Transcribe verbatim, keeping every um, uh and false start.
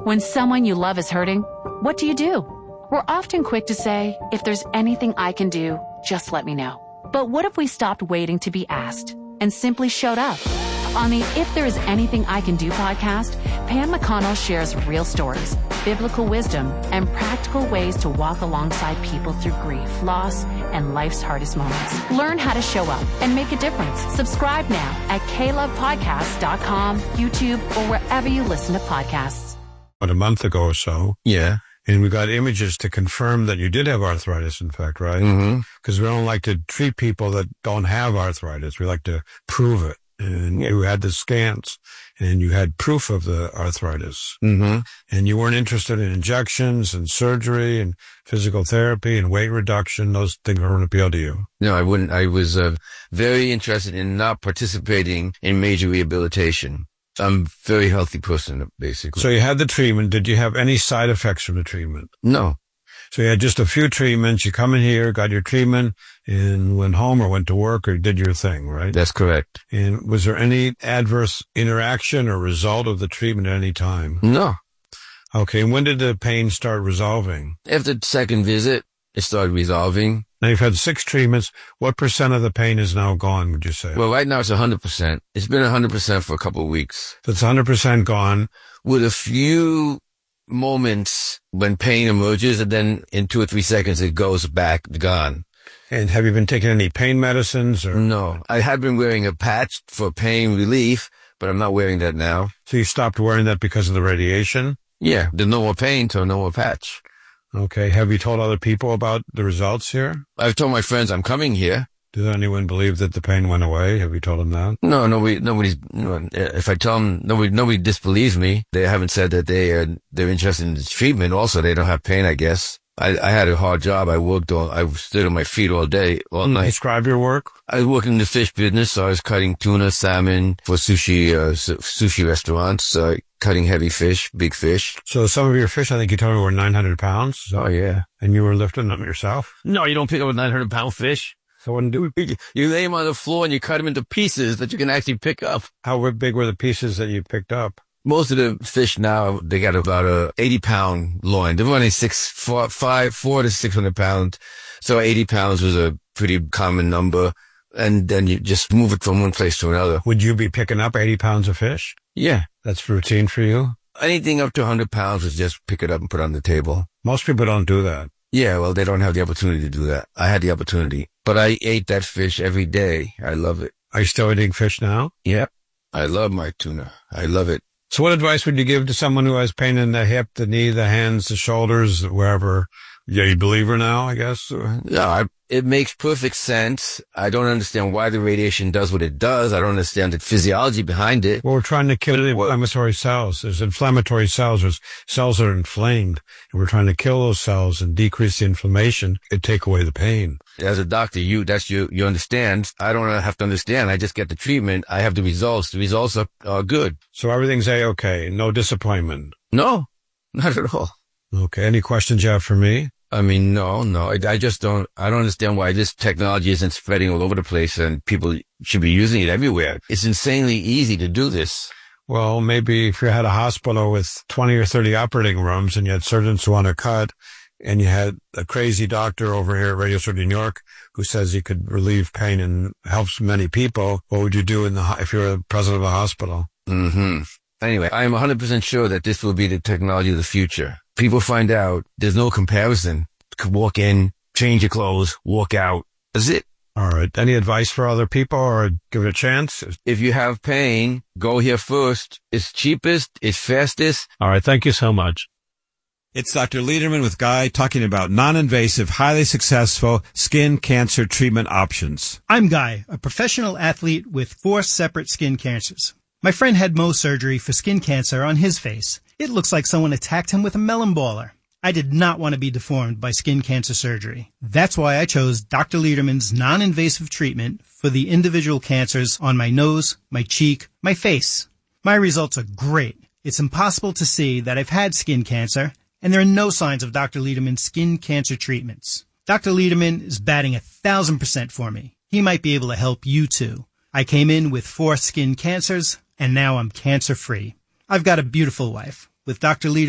When someone you love is hurting, what do you do? We're often quick to say, if there's anything I can do, just let me know. But what if we stopped waiting to be asked and simply showed up? On the If There Is Anything I Can Do podcast, Pam McConnell shares real stories, biblical wisdom, and practical ways to walk alongside people through grief, loss, and life's hardest moments. Learn how to show up and make a difference. Subscribe now at k love podcast dot com, YouTube, or wherever you listen to podcasts. About a month ago or so. Yeah. And we got images to confirm that you did have arthritis, in fact, right? Mm-hmm. Because we don't like to treat people that don't have arthritis. We like to prove it. And you had the scans and you had proof of the arthritis. Mm-hmm. And you weren't interested in injections and surgery and physical therapy and weight reduction. Those things don't appeal to you. No, I wouldn't. I was uh, very interested in not participating in major rehabilitation. I'm a very healthy person, basically. So you had the treatment. Did you have any side effects from the treatment? No. So you had just a few treatments. You come in here, got your treatment, and went home or went to work or did your thing, right? That's correct. And was there any adverse interaction or result of the treatment at any time? No. Okay. And when did the pain start resolving? After the second visit, it started resolving. Now you've had six treatments. What percent of the pain is now gone, would you say? Well, right now it's one hundred percent. It's been one hundred percent for a couple of weeks. So it's one hundred percent gone. With a few moments when pain emerges, and then in two or three seconds it goes back, gone. And have you been taking any pain medicines? Or No. I had been wearing a patch for pain relief, but I'm not wearing that now. So you stopped wearing that because of the radiation? Yeah. There's no more pain, so no more patch. Okay. Have you told other people about the results here? I've told my friends I'm coming here. Does anyone believe that the pain went away? Have you told them that? No, nobody, nobody's, no, if I tell them, nobody, nobody disbelieves me. They haven't said that they are, they're interested in the treatment. Also, they don't have pain, I guess. I, I had a hard job. I worked all, I stood on my feet all day, all night. Describe your work. I was working in the fish business, so I was cutting tuna, salmon for sushi, uh, sushi restaurants, uh, cutting heavy fish, big fish. So some of your fish, I think you told me, were nine hundred pounds. So, oh, yeah. And you were lifting them yourself? No, you don't pick up a nine hundred pound fish. So what do you, you lay them on the floor and you cut them into pieces that you can actually pick up. How big were the pieces that you picked up? Most of the fish now, they got about a eighty pound loin. They're running six, four, five, four to six hundred pounds. So eighty pounds was a pretty common number. And then you just move it from one place to another. Would you be picking up eighty pounds of fish? Yeah. That's routine for you? Anything up to one hundred pounds is just pick it up and put it on the table. Most people don't do that. Yeah, well, they don't have the opportunity to do that. I had the opportunity. But I ate that fish every day. I love it. Are you still eating fish now? Yeah. I love my tuna. I love it. So what advice would you give to someone who has pain in the hip, the knee, the hands, the shoulders, wherever? Yeah, you believer now, I guess? No, I, it makes perfect sense. I don't understand why the radiation does what it does. I don't understand the physiology behind it. Well, we're trying to kill the inflammatory cells. There's inflammatory cells. There's cells that are inflamed. And we're trying to kill those cells and decrease the inflammation and take away the pain. As a doctor, you, that's you, you understand. I don't have to understand. I just get the treatment. I have the results. The results are, are good. So everything's A-okay. No disappointment. No, not at all. Okay. Any questions you have for me? I mean, no, no, I, I just don't, I don't understand why this technology isn't spreading all over the place and people should be using it everywhere. It's insanely easy to do this. Well, maybe if you had a hospital with twenty or thirty operating rooms and you had surgeons who want to cut and you had a crazy doctor over here at Radio City, New York, who says he could relieve pain and helps many people, what would you do in the, if you're the president of a hospital? Mm-hmm. Anyway, I am one hundred percent sure that this will be the technology of the future. People find out there's no comparison. Could walk in, change your clothes, walk out. That's it. All right. Any advice for other people or give it a chance? If you have pain, go here first. It's cheapest. It's fastest. All right. Thank you so much. It's Doctor Lederman with Guy talking about non-invasive, highly successful skin cancer treatment options. I'm Guy, a professional athlete with four separate skin cancers. My friend had Mohs surgery for skin cancer on his face. It looks like someone attacked him with a melon baller. I did not want to be deformed by skin cancer surgery. That's why I chose Doctor Lederman's non-invasive treatment for the individual cancers on my nose, my cheek, my face. My results are great. It's impossible to see that I've had skin cancer, and there are no signs of Doctor Lederman's skin cancer treatments. Doctor Lederman is batting a thousand percent for me. He might be able to help you too. I came in with four skin cancers, and now I'm cancer-free. I've got a beautiful wife. With Doctor Lederman,